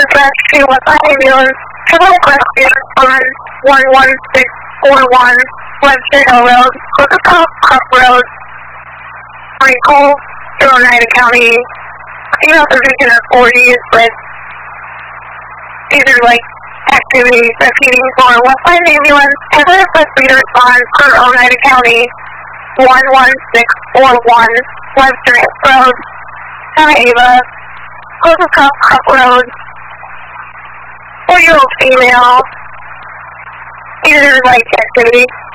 rescue Westside Ambulance for the rescue on 11641 Webster Hill Road, Cook Road, Cole, Oneida County. Female position of 40s with these are like activities repeating for Westside Ambulance and the first leader respond for Oneida County 11641 Webster Hill Road, Santa Ava, Cook Road, 4-year-old female. These are like activities.